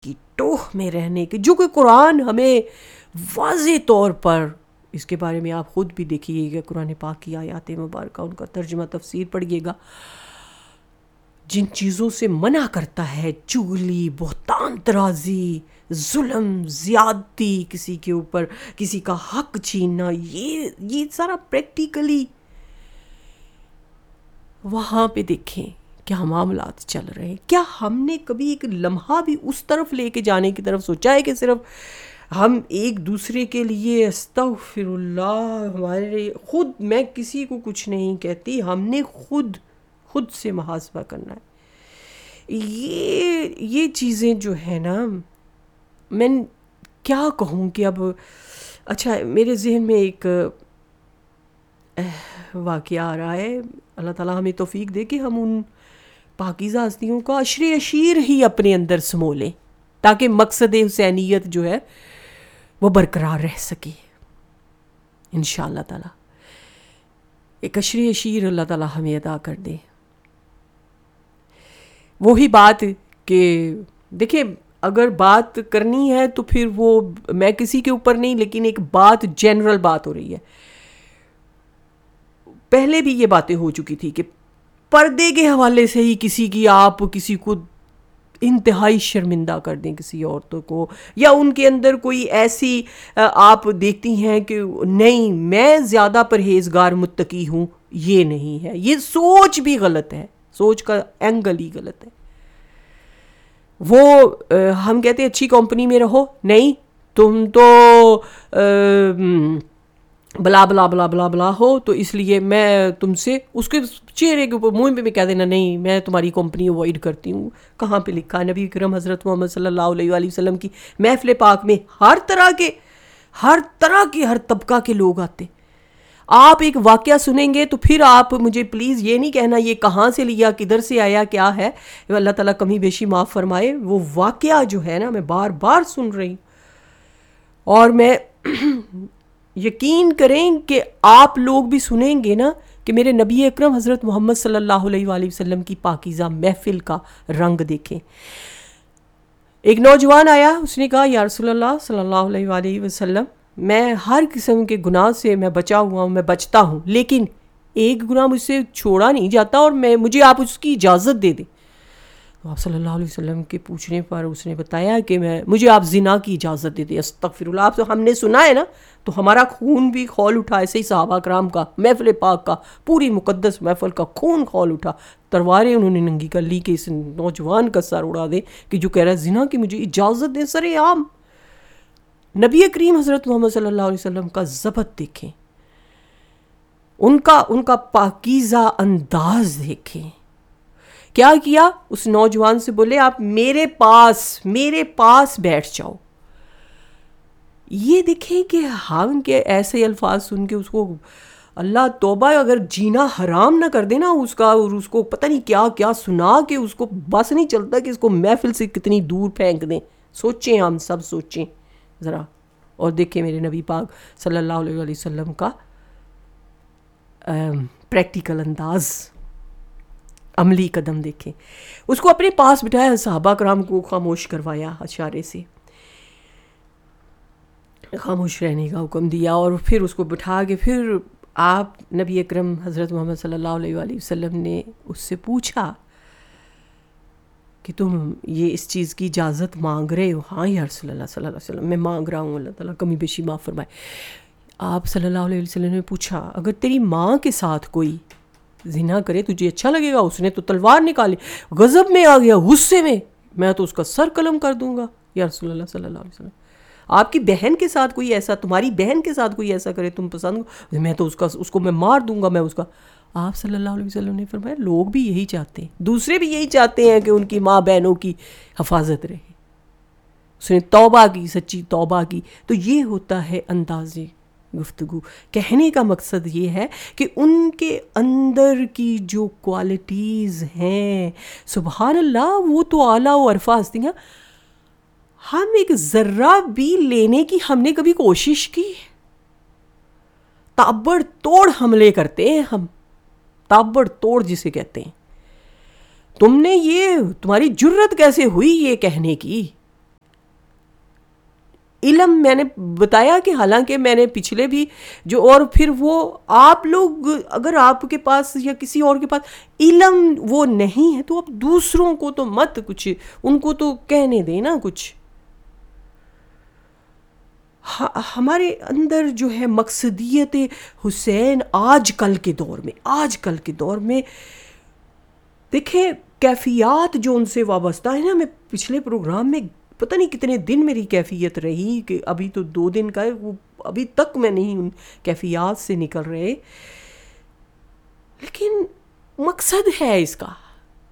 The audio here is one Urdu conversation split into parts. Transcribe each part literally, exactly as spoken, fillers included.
کی ٹوہ میں رہنے کے، جو کہ قرآن ہمیں واضح طور پر اس کے بارے میں آپ خود بھی دیکھیے گا، قرآن پاک کی آیات مبارکہ ان کا ترجمہ تفسیر پڑھیے گا، جن چیزوں سے منع کرتا ہے، چغلی، بہتان ترازی، ظلم، زیادتی، کسی کے اوپر کسی کا حق چھیننا، یہ یہ سارا پریکٹیکلی وہاں پہ دیکھیں کیا معاملات چل رہے ہیں۔ کیا ہم نے کبھی ایک لمحہ بھی اس طرف لے کے جانے کی طرف سوچا ہے کہ صرف ہم ایک دوسرے کے لیے استغفر اللہ، ہمارے خود، میں کسی کو کچھ نہیں کہتی، ہم نے خود خود سے محاسبہ کرنا ہے۔ یہ یہ چیزیں جو ہیں نا، میں کیا کہوں کہ اب اچھا میرے ذہن میں ایک واقعہ آ رہا ہے، اللہ تعالیٰ ہمیں توفیق دے کہ ہم ان پاکیزہ ہستیوں کا عشر عشیر ہی اپنے اندر سمو لیں تاکہ مقصد حسینیت جو ہے وہ برقرار رہ سکے انشاءاللہ تعالیٰ۔ ایک عشر عشیر اللہ تعالیٰ ہمیں عطا کر دے۔ وہی بات کہ دیکھیں، اگر بات کرنی ہے تو پھر وہ میں کسی کے اوپر نہیں، لیکن ایک بات جنرل بات ہو رہی ہے۔ پہلے بھی یہ باتیں ہو چکی تھی کہ پردے کے حوالے سے ہی کسی کی آپ کسی کو انتہائی شرمندہ کر دیں، کسی عورتوں کو، یا ان کے اندر کوئی ایسی آپ دیکھتی ہیں کہ نہیں میں زیادہ پرہیزگار متقی ہوں، یہ نہیں ہے، یہ سوچ بھی غلط ہے، سوچ کا اینگل ہی غلط ہے۔ وہ ہم کہتے ہیں اچھی کمپنی میں رہو، نہیں تم تو بلا بلا بلا بلا بلا ہو، تو اس لیے میں تم سے اس کے چہرے کے اوپر منہ پہ بھی کہہ دینا نہیں میں تمہاری کمپنی اوائڈ کرتی ہوں۔ کہاں پہ لکھا ہے؟ نبی کرم حضرت محمد صلی اللہ علیہ وآلہ وسلم کی محفل پاک میں ہر طرح کے ہر طرح کے ہر طبقہ کے لوگ آتے۔ آپ ایک واقعہ سنیں گے تو پھر آپ مجھے پلیز یہ نہیں کہنا یہ کہاں سے لیا، کدھر سے آیا، کیا ہے، اللہ تعالیٰ کمی بیشی معاف فرمائے۔ وہ واقعہ جو ہے نا میں بار بار سن رہی ہوں، اور میں یقین کریں کہ آپ لوگ بھی سنیں گے نا کہ میرے نبی اکرم حضرت محمد صلی اللہ علیہ وآلہ وسلم کی پاکیزہ محفل کا رنگ دیکھیں۔ ایک نوجوان آیا، اس نے کہا یا رسول اللہ صلی اللہ علیہ وآلہ وسلم، میں ہر قسم کے گناہ سے میں بچا ہوا ہوں، میں بچتا ہوں، لیکن ایک گناہ مجھ سے چھوڑا نہیں جاتا، اور میں مجھے آپ اس کی اجازت دے دیں۔ تو آپ صلی اللہ علیہ وسلم کے پوچھنے پر اس نے بتایا کہ میں مجھے آپ زنا کی اجازت دے دیں۔ استغفر اللہ، آپ ہم نے سنا ہے نا تو ہمارا خون بھی کھول اٹھا، ایسے ہی صحابہ کرام کا، محفل پاک کا، پوری مقدس محفل کا خون کھول اٹھا، تلواریں انہوں نے ننگی کر لی کہ اس نوجوان کا سر اڑا دیں کہ جو کہہ رہا ہے زنا کی مجھے اجازت دیں۔ سر عام نبی کریم حضرت محمد صلی اللہ علیہ وسلم کا ضبط دیکھیں، ان کا ان کا پاکیزہ انداز دیکھیں۔ کیا کیا؟ اس نوجوان سے بولے آپ میرے پاس میرے پاس بیٹھ جاؤ۔ یہ دیکھیں کہ ہم کے ایسے الفاظ سن کے اس کو اللہ توبہ اگر جینا حرام نہ کر دینا اس کا، اور اس کو پتہ نہیں کیا کیا سنا کے اس کو بس نہیں چلتا کہ اس کو محفل سے کتنی دور پھینک دیں۔ سوچیں، ہم سب سوچیں ذرا، اور دیکھیں میرے نبی پاک صلی اللہ علیہ وآلہ وسلم کا پریکٹیکل انداز، عملی قدم دیکھیں۔ اس کو اپنے پاس بٹھایا، صحابہ کرام کو خاموش کروایا، اشارے سے خاموش رہنے کا حکم دیا، اور پھر اس کو بٹھا کے پھر آپ نبی اکرم حضرت محمد صلی اللہ علیہ وآلہ وسلم نے اس سے پوچھا کہ تم یہ اس چیز کی اجازت مانگ رہے ہو؟ ہاں یا رسول اللہ صلی اللہ علیہ وسلم، میں مانگ رہا ہوں، اللہ تعالیٰ کمی بیشی معاف فرمائے۔ آپ صلی اللہ علیہ وسلم نے پوچھا اگر تیری ماں کے ساتھ کوئی زنا کرے تجھے اچھا لگے گا؟ اس نے تو تلوار نکالی، غضب میں آ گیا، غصے میں، میں تو اس کا سر قلم کر دوں گا یا رسول اللہ صلی اللہ علیہ وسلم۔ آپ کی بہن کے ساتھ کوئی ایسا، تمہاری بہن کے ساتھ کوئی ایسا کرے تم پسند، میں تو اس کا اس کو میں مار دوں گا، میں اس کا۔ آپ صلی اللہ علیہ وسلم نے فرمایا لوگ بھی یہی چاہتے ہیں، دوسرے بھی یہی چاہتے ہیں کہ ان کی ماں بہنوں کی حفاظت رہے۔ اس نے توبہ کی، سچی توبہ کی۔ تو یہ ہوتا ہے انداز گفتگو۔ کہنے کا مقصد یہ ہے کہ ان کے اندر کی جو کوالٹیز ہیں سبحان اللہ، وہ تو اعلیٰ و عرفہ ہستیاں، ہم ایک ذرہ بھی لینے کی ہم نے کبھی کوشش کی؟ تابڑ توڑ حملے کرتے ہیں ہم، تابڑ توڑ جسے کہتے ہیں۔ تم نے یہ، تمہاری جرت کیسے ہوئی یہ کہنے کی علم میں نے بتایا کہ حالانکہ میں نے پچھلے بھی جو، اور پھر وہ آپ لوگ اگر آپ کے پاس یا کسی اور کے پاس علم وہ نہیں ہے تو آپ دوسروں کو تو مت کچھ ان کو تو کہنے دیں نا کچھ. ہمارے اندر جو ہے مقصدیت حسین آج کل کے دور میں آج کل کے دور میں دیکھیں کیفیات جو ان سے وابستہ ہے نا. میں پچھلے پروگرام میں پتہ نہیں کتنے دن میری کیفیت رہی کہ ابھی تو دو دن کا ہے، وہ ابھی تک میں نہیں ان کیفیات سے نکل رہے، لیکن مقصد ہے اس کا،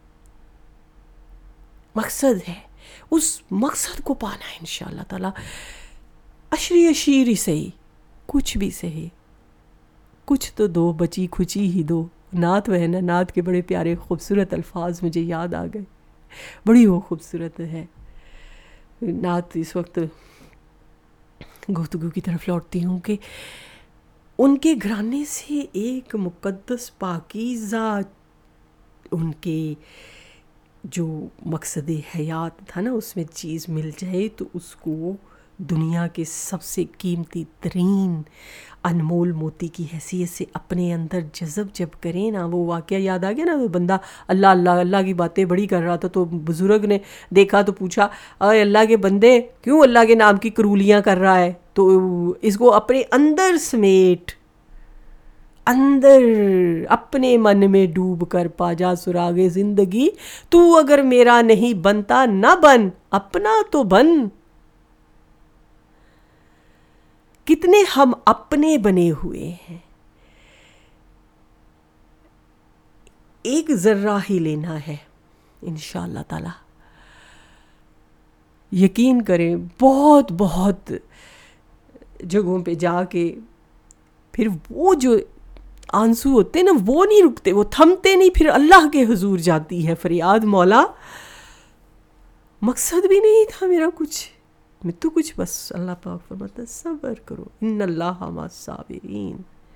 مقصد ہے، اس مقصد کو پانا ہے انشاءاللہ تعالی. اشری اشیری صحیح، کچھ بھی صحیح، کچھ تو دو بچی کھچی ہی دو. نعت وہ ہے نا، نعت کے بڑے پیارے خوبصورت الفاظ مجھے یاد آ گئے، بڑی وہ خوبصورت ہے نعت. اس وقت گفتگو کی طرف لوٹتی ہوں کہ ان کے گھرانے سے ایک مقدس پاکیزہ ان کے جو مقصد حیات تھا نا اس میں چیز مل جائے تو اس کو دنیا کے سب سے قیمتی ترین انمول موتی کی حیثیت سے اپنے اندر جذب جب کریں نا. وہ واقعہ یاد آ گیا نا، بندہ اللہ اللہ اللہ کی باتیں بڑی کر رہا تھا تو بزرگ نے دیکھا تو پوچھا اے اللہ کے بندے کیوں اللہ کے نام کی کرولیاں کر رہا ہے؟ تو اس کو اپنے اندر سمیٹ، اندر اپنے من میں ڈوب کر پا جا سراغ زندگی. تو اگر میرا نہیں بنتا نہ بن، اپنا تو بن. کتنے ہم اپنے بنے ہوئے ہیں، ایک ذرہ ہی لینا ہے انشاءاللہ تعالی. یقین کریں بہت بہت جگہوں پہ جا کے پھر وہ جو آنسو ہوتے نا وہ نہیں رکتے، وہ تھمتے نہیں، پھر اللہ کے حضور جاتی ہے فریاد، مولا مقصد بھی نہیں تھا میرا کچھ، میں تو کچھ، بس اللہ پاک فرماتا صبر کرو ان اللہ مع الصابرین.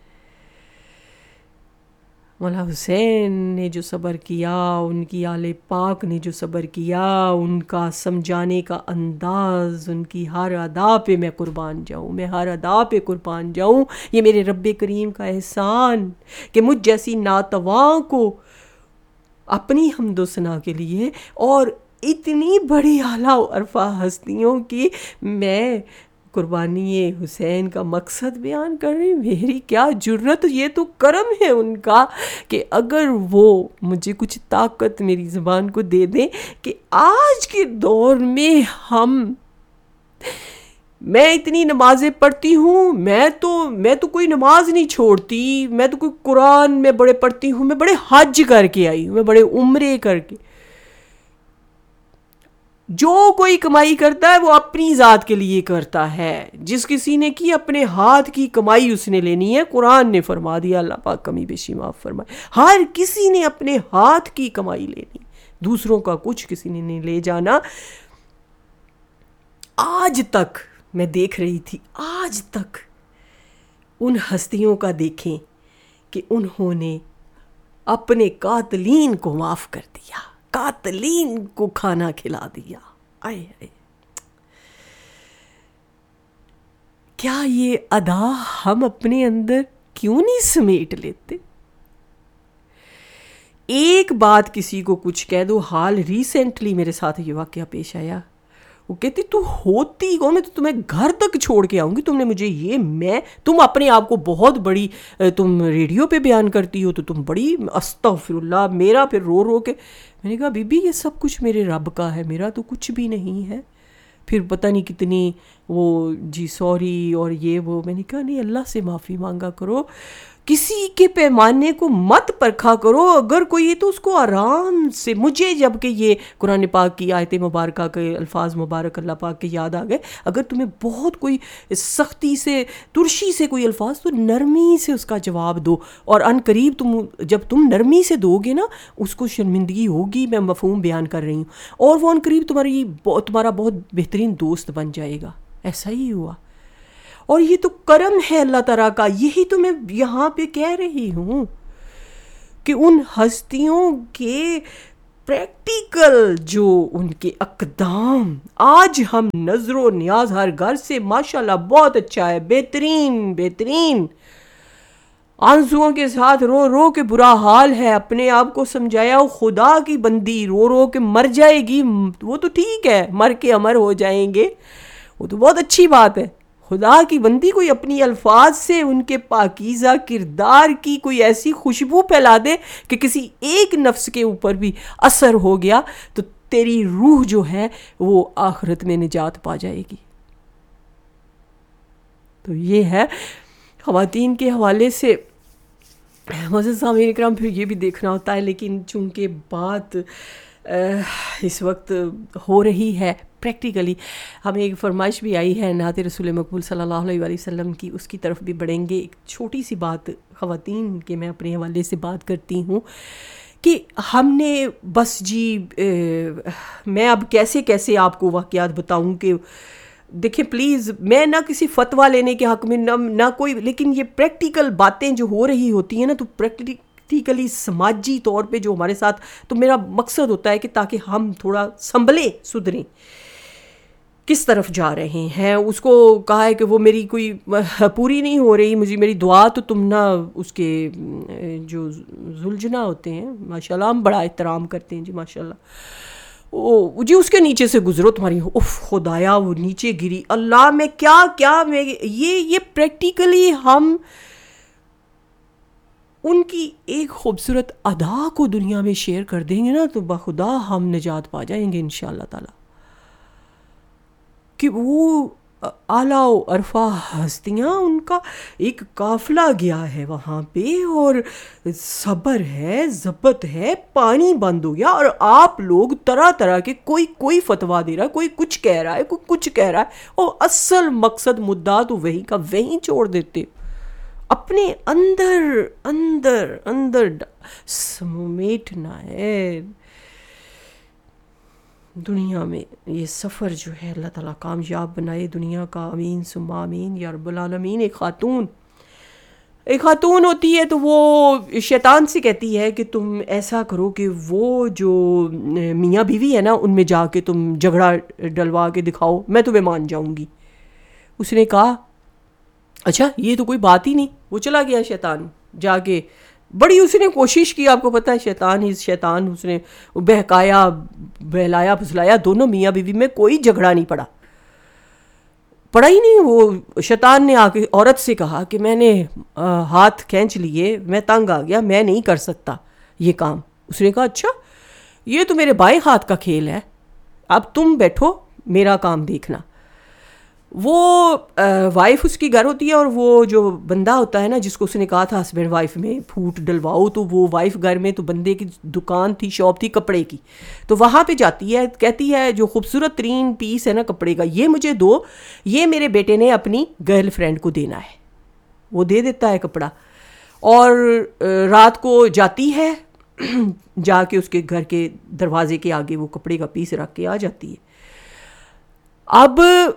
مولا حسین نے جو صبر کیا، ان کی آل پاک نے جو صبر کیا، ان کا سمجھانے کا انداز، ان کی ہر ادا پہ میں قربان جاؤں، میں ہر ادا پہ قربان جاؤں. یہ میرے رب کریم کا احسان کہ مجھ جیسی ناتواں کو اپنی حمد و ثنا کے لیے اور اتنی بڑی اعلیٰ و عرفہ ہستیوں کی میں قربانی حسین کا مقصد بیان کر رہی. میری کیا جرت، یہ تو کرم ہے ان کا کہ اگر وہ مجھے کچھ طاقت میری زبان کو دے دیں کہ آج کے دور میں ہم، میں اتنی نمازیں پڑھتی ہوں، میں تو میں تو کوئی نماز نہیں چھوڑتی، میں تو کوئی قرآن میں بڑے پڑھتی ہوں، میں بڑے حج کر کے آئی ہوں، میں بڑے عمرے کر کے. جو کوئی کمائی کرتا ہے وہ اپنی ذات کے لیے کرتا ہے، جس کسی نے کی اپنے ہاتھ کی کمائی اس نے لینی ہے. قرآن نے فرما دیا، اللہ پاک کمی بیشی معاف فرمائے، ہر کسی نے اپنے ہاتھ کی کمائی لینی، دوسروں کا کچھ کسی نے نہیں لے جانا. آج تک میں دیکھ رہی تھی، آج تک ان ہستیوں کا دیکھیں کہ انہوں نے اپنے قاتلین کو معاف کر دیا، قاتلین کو کھانا کھلا دیا. آئے آئے کیا یہ ادا ہم اپنے اندر کیوں نہیں سمیٹ لیتے؟ ایک بات کسی کو کچھ کہہ دو. حال ریسنٹلی میرے ساتھ یہ واقعہ پیش آیا، وہ کہتی تو ہوتی کون، میں تو تمہیں گھر تک چھوڑ کے آؤں گی، تم نے مجھے یہ، میں تم اپنے آپ کو بہت بڑی، تم ریڈیو پہ بیان کرتی ہو تو تم بڑی، استغفر اللہ. میرا پھر رو رو کے میں نے کہا بی بی یہ سب کچھ میرے رب کا ہے، میرا تو کچھ بھی نہیں ہے. پھر پتہ نہیں کتنی وہ جی سوری اور یہ وہ. میں نے کہا نہیں، اللہ سے معافی مانگا کرو، کسی کے پیمانے کو مت پرکھا کرو. اگر کوئی ہے تو اس کو آرام سے. مجھے جب کہ یہ قرآن پاک کی آیت مبارکہ کے الفاظ مبارک اللہ پاک کے یاد آ گئے، اگر تمہیں بہت کوئی سختی سے، ترشی سے کوئی الفاظ، تو نرمی سے اس کا جواب دو. اور ان قریب تم جب تم نرمی سے دو گے نا، اس کو شرمندگی ہوگی، میں مفہوم بیان کر رہی ہوں، اور وہ ان قریب تمہاری تمہارا بہت بہترین دوست بن جائے گا. ایسا ہی ہوا. اور یہ تو کرم ہے اللہ تعالیٰ کا. یہی تو میں یہاں پہ کہہ رہی ہوں کہ ان ہستیوں کے پریکٹیکل جو ان کے اقدام آج ہم نظر و نیاز ہر گھر سے ماشاءاللہ بہت اچھا ہے، بہترین بہترین، آنسوؤں کے ساتھ رو رو کے برا حال ہے، اپنے آپ کو سمجھایا خدا کی بندی رو رو کے مر جائے گی، وہ تو ٹھیک ہے، مر کے امر ہو جائیں گے، وہ تو بہت اچھی بات ہے، خدا کی بندی کوئی اپنی الفاظ سے ان کے پاکیزہ کردار کی کوئی ایسی خوشبو پھیلا دے کہ کسی ایک نفس کے اوپر بھی اثر ہو گیا تو تیری روح جو ہے وہ آخرت میں نجات پا جائے گی۔ تو یہ ہے خواتین کے حوالے سے۔ معزز سامعین اکرام، پھر یہ بھی دیکھنا ہوتا ہے، لیکن چونکہ بات اس وقت ہو رہی ہے پریکٹیکلی، ہمیں ایک فرمائش بھی آئی ہے نعت رسول مقبول صلی اللہ علیہ وآلہ وسلم کی، اس کی طرف بھی بڑھیں گے۔ ایک چھوٹی سی بات خواتین کے میں اپنے حوالے سے بات کرتی ہوں کہ ہم نے بس جی میں اب کیسے کیسے آپ کو واقعات بتاؤں کہ دیکھیں پلیز، میں نہ کسی فتویٰ لینے کے حق میں نہ نہ کوئی، لیکن یہ پریکٹیکل باتیں جو ہو رہی ہوتی ہیں نا، تو پریکٹیکلی سماجی طور پہ جو ہمارے ساتھ، تو میرا مقصد ہوتا ہے کہ تاکہ ہم تھوڑا سنبھلیں، سدھریں، کس طرف جا رہے ہیں۔ اس کو کہا ہے کہ وہ میری کوئی پوری نہیں ہو رہی، مجھے میری دعا تو تم نہ، اس کے جو زلجنا ہوتے ہیں ماشاءاللہ، ہم بڑا احترام کرتے ہیں جی ماشاءاللہ، او جی اس کے نیچے سے گزرو، تمہاری اف خدایا وہ نیچے گری، اللہ میں کیا کیا میں یہ یہ پریکٹیکلی ہم ان کی ایک خوبصورت ادا کو دنیا میں شیئر کر دیں گے نا، تو بخدا ہم نجات پا جائیں گے انشاءاللہ تعالی۔ کہ وہ اعلیٰ و عرفہ ہستیاں، ان کا ایک قافلہ گیا ہے وہاں پہ، اور صبر ہے، ضبط ہے، پانی بند ہو گیا، اور آپ لوگ طرح طرح کے، کوئی کوئی فتویٰ دے رہا ہے، کوئی کچھ کہہ رہا ہے، کوئی کچھ کہہ رہا ہے، اور اصل مقصد مدعا تو وہی کا وہیں چھوڑ دیتے، اپنے اندر اندر اندر سمیٹنا ہے۔ دنیا میں یہ سفر جو ہے اللہ تعالیٰ کامیاب بنائے دنیا کا، امین ثم آمین یا رب العالمین۔ ایک خاتون ایک خاتون ہوتی ہے تو وہ شیطان سے کہتی ہے کہ تم ایسا کرو کہ وہ جو میاں بیوی ہے نا، ان میں جا کے تم جھگڑا ڈلوا کے دکھاؤ، میں تمہیں مان جاؤں گی۔ اس نے کہا اچھا یہ تو کوئی بات ہی نہیں، وہ چلا گیا شیطان، جا کے بڑی اس نے کوشش کی، آپ کو پتہ ہے شیطان ہی شیطان، اس نے بہکایا بہلایا پھسلایا، دونوں میاں بیوی میں کوئی جھگڑا نہیں پڑا پڑا ہی نہیں۔ وہ شیطان نے آ کے عورت سے کہا کہ میں نے ہاتھ کھینچ لیے، میں تنگ آ گیا، میں نہیں کر سکتا یہ کام۔ اس نے کہا اچھا یہ تو میرے بائیں ہاتھ کا کھیل ہے، اب تم بیٹھو میرا کام دیکھنا۔ وہ وائف اس کی گھر ہوتی ہے، اور وہ جو بندہ ہوتا ہے نا جس کو اس نے کہا تھا ہسبینڈ وائف میں پھوٹ ڈلواؤ، تو وہ وائف گھر میں، تو بندے کی دکان تھی، شاپ تھی کپڑے کی، تو وہاں پہ جاتی ہے، کہتی ہے جو خوبصورت ترین پیس ہے نا کپڑے کا، یہ مجھے دو، یہ میرے بیٹے نے اپنی گرل فرینڈ کو دینا ہے۔ وہ دے دیتا ہے کپڑا، اور رات کو جاتی ہے، جا کے اس کے گھر کے دروازے کے آگے وہ کپڑے کا پیس رکھ کے آ جاتی ہے۔ اب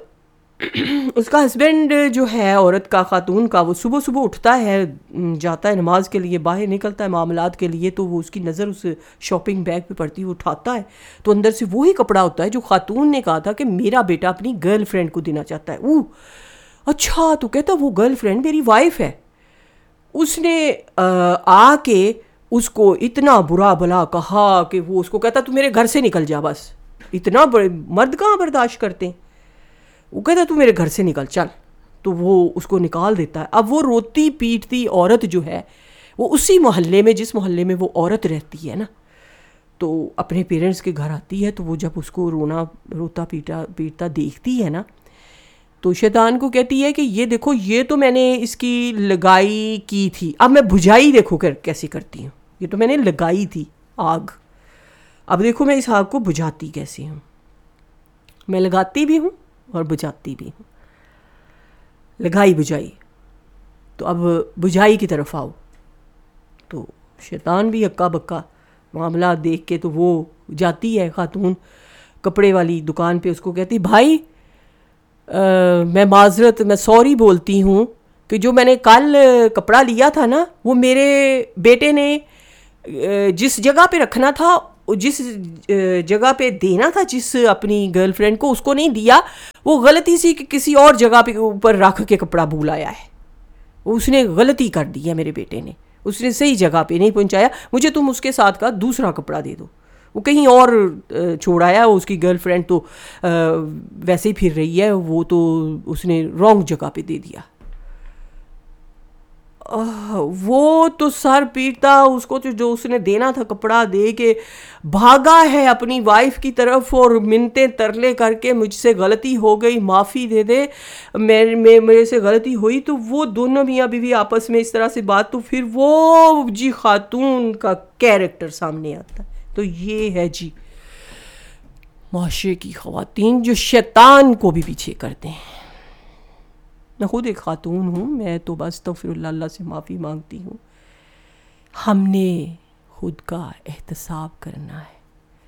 اس کا ہسبینڈ جو ہے عورت کا، خاتون کا، وہ صبح صبح اٹھتا ہے، جاتا ہے نماز کے لیے، باہر نکلتا ہے معاملات کے لیے، تو وہ اس کی نظر اس شاپنگ بیگ پہ پڑتی ہے، وہ اٹھاتا ہے تو اندر سے وہی کپڑا ہوتا ہے جو خاتون نے کہا تھا کہ میرا بیٹا اپنی گرل فرینڈ کو دینا چاہتا ہے۔ اوہ اچھا، تو کہتا وہ گرل فرینڈ میری وائف ہے۔ اس نے آ کے اس کو اتنا برا بلا کہا کہ وہ اس کو کہتا تو میرے گھر سے نکل جا، بس اتنا بڑے مرد کہاں برداشت کرتے ہیں۔ وہ کہتا تو میرے گھر سے نکل چل، تو وہ اس کو نکال دیتا ہے۔ اب وہ روتی پیٹتی عورت جو ہے، وہ اسی محلے میں جس محلے میں وہ عورت رہتی ہے نا، تو اپنے پیرنٹس کے گھر آتی ہے، تو وہ جب اس کو رونا روتا پیٹا پیٹتا دیکھتی ہے نا، تو شیطان کو کہتی ہے کہ یہ دیکھو، یہ تو میں نے اس کی لگائی کی تھی، اب میں بجھائی دیکھو کر کیسے کرتی ہوں، یہ تو میں نے لگائی تھی آگ، اب دیکھو میں اس آگ کو بجھاتی کیسے ہوں، میں لگاتی بھی ہوں اور بجھاتی بھی ہوں، لگائی بجھائی، تو اب بجھائی کی طرف آؤ۔ تو شیطان بھی ہکا بکا معاملات دیکھ کے، تو وہ جاتی ہے خاتون کپڑے والی دکان پہ، اس کو کہتی بھائی میں معذرت میں سوری بولتی ہوں کہ جو میں نے کل کپڑا لیا تھا نا، وہ میرے بیٹے نے جس جگہ پہ رکھنا تھا جس جگہ پہ دینا تھا جس اپنی گرل فرینڈ کو، اس کو نہیں دیا. وہ غلطی سی کہ کسی اور جگہ پہ اوپر رکھ کے کپڑا بھول آیا ہے. اس نے غلطی کر دی ہے میرے بیٹے نے، اس نے صحیح جگہ پہ نہیں پہنچایا. مجھے تم اس کے ساتھ کا دوسرا کپڑا دے دو. وہ کہیں اور چھوڑ آیا. اس کی گرل فرینڈ تو ویسے ہی پھر رہی ہے، وہ تو اس نے رانگ جگہ پہ دے دیا. وہ تو سر پیٹتا اس کو، جو اس نے دینا تھا کپڑا دے کے بھاگا ہے اپنی وائف کی طرف اور منتیں ترلے کر کے مجھ سے غلطی ہو گئی، معافی دے دے، میرے سے غلطی ہوئی. تو وہ دونوں میاں بیوی آپس میں اس طرح سے بات، تو پھر وہ جی خاتون کا کیریکٹر سامنے آتا ہے. تو یہ ہے جی معاشرے کی خواتین جو شیطان کو بھی پیچھے کرتے ہیں. میں خود ایک خاتون ہوں، میں تو بس استغفر اللہ اللہ سے معافی مانگتی ہوں. ہم نے خود کا احتساب کرنا ہے.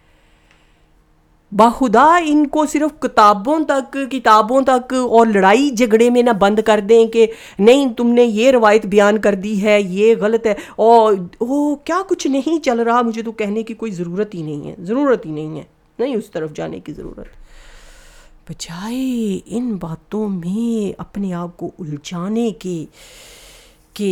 باخدا ان کو صرف کتابوں تک کتابوں تک اور لڑائی جھگڑے میں نہ بند کر دیں کہ نہیں تم نے یہ روایت بیان کر دی ہے، یہ غلط ہے، اور او کیا کچھ نہیں چل رہا. مجھے تو کہنے کی کوئی ضرورت ہی نہیں ہے، ضرورت ہی نہیں ہے، نہیں اس طرف جانے کی ضرورت. بجائے ان باتوں میں اپنے آپ کو الجھانے کے کہ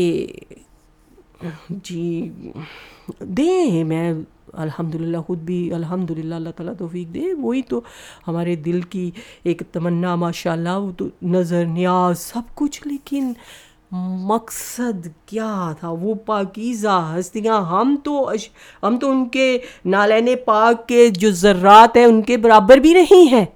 جی دیں. میں الحمدللہ خود بھی الحمدللہ اللہ تعالیٰ توفیق دے، وہی تو ہمارے دل کی ایک تمنا ماشاءاللہ، وہ تو نظر نیاز سب کچھ، لیکن مقصد کیا تھا؟ وہ پاکیزہ ہستیاں، ہم تو ہم تو ان کے نالین پاک کے جو ذرات ہیں ان کے برابر بھی نہیں ہیں.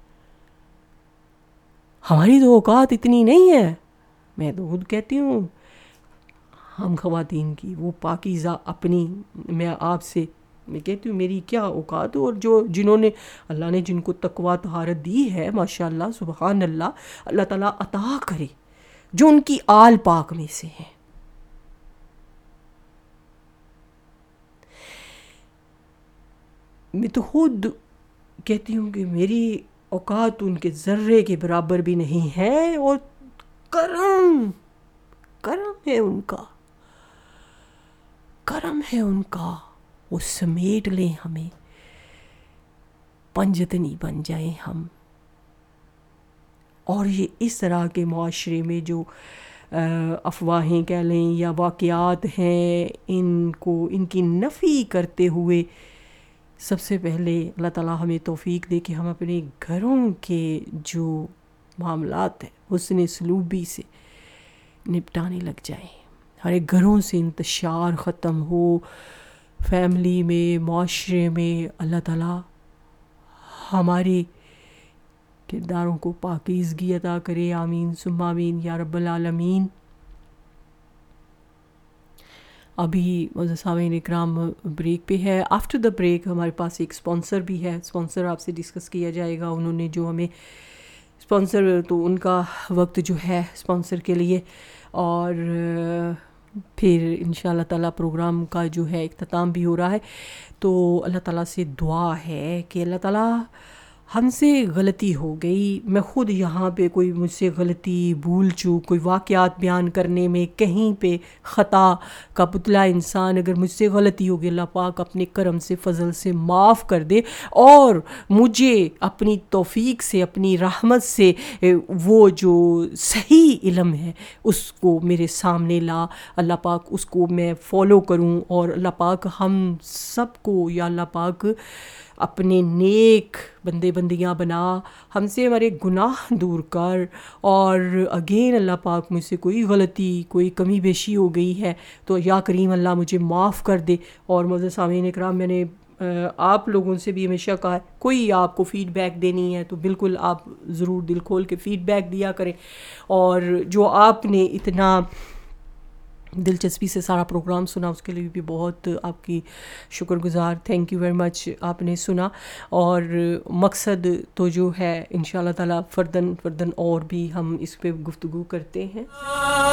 ہماری تو اوقات اتنی نہیں ہے. میں تو خود کہتی ہوں ہم خواتین کی وہ پاکیزہ اپنی، میں آپ سے میں کہتی ہوں میری کیا اوقات. اور جو جنہوں نے اللہ نے جن کو تقویٰ طہارت دی ہے ماشاءاللہ سبحان اللہ، اللہ تعالیٰ عطا کرے جو ان کی آل پاک میں سے ہیں. میں تو خود کہتی ہوں کہ میری اوقات ان کے ذرے کے برابر بھی نہیں ہے. اور کرم کرم ہے ان کا، کرم ہے ان کا، وہ سمیٹ لیں ہمیں، پنجتنی بن جائیں ہم. اور یہ اس طرح کے معاشرے میں جو افواہیں کہہ لیں یا واقعات ہیں، ان کو ان کی نفی کرتے ہوئے سب سے پہلے اللہ تعالیٰ ہمیں توفیق دے کہ ہم اپنے گھروں کے جو معاملات ہیں حسن سلوبی سے نپٹانے لگ جائیں. ہمارے گھروں سے انتشار ختم ہو، فیملی میں، معاشرے میں. اللہ تعالیٰ ہمارے کرداروں کو پاکیزگی عطا کرے. آمین ثم آمین یا رب العالمین. ابھی معزز سامعین اکرام بریک پہ ہے. آفٹر دا بریک ہمارے پاس ایک اسپانسر بھی ہے، اسپانسر آپ سے ڈسکس کیا جائے گا. انہوں نے جو ہمیں اسپانسر، تو ان کا وقت جو ہے اسپانسر کے لیے، اور پھر انشاء اللہ تعالیٰ پروگرام کا جو ہے اختتام بھی ہو رہا ہے. تو اللہ تعالیٰ سے دعا ہے کہ اللہ تعالیٰ ہم سے غلطی ہو گئی، میں خود یہاں پہ کوئی مجھ سے غلطی بھول چوک، کوئی واقعات بیان کرنے میں کہیں پہ خطا کا پتلا انسان، اگر مجھ سے غلطی ہوگی اللہ پاک اپنے کرم سے فضل سے معاف کر دے، اور مجھے اپنی توفیق سے اپنی رحمت سے وہ جو صحیح علم ہے اس کو میرے سامنے لا. اللہ پاک اس کو میں فالو کروں، اور اللہ پاک ہم سب کو یا اللہ پاک اپنے نیک بندے بندیاں بنا، ہم سے ہمارے گناہ دور کر. اور اگین اللہ پاک مجھ سے کوئی غلطی کوئی کمی بیشی ہو گئی ہے تو یا کریم اللہ مجھے معاف کر دے. اور معزز سامعین اکرام، میں نے آپ لوگوں سے بھی ہمیشہ کہا ہے کوئی آپ کو فیڈ بیک دینی ہے تو بالکل آپ ضرور دل کھول کے فیڈ بیک دیا کریں. اور جو آپ نے اتنا دلچسپی سے سارا پروگرام سنا اس کے لیے بھی بہت آپ کی شکر گزار. Thank you very much. آپ نے سنا، اور مقصد تو جو ہے انشاء اللہ تعالیٰ فردن فردن اور بھی ہم اس پہ گفتگو کرتے ہیں.